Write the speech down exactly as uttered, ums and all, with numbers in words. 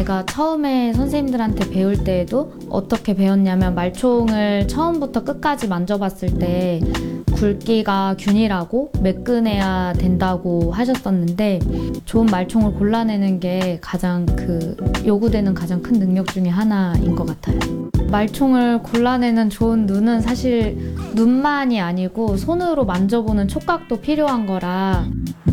제가 처음에 선생님들한테 배울 때에도 어떻게 배웠냐면 말총을 처음부터 끝까지 만져봤을 때 굵기가 균일하고 매끈해야 된다고 하셨었는데 좋은 말총을 골라내는 게 가장 그 요구되는 가장 큰 능력 중에 하나인 것 같아요. 말총을 골라내는 좋은 눈은 사실 눈만이 아니고 손으로 만져보는 촉각도 필요한 거라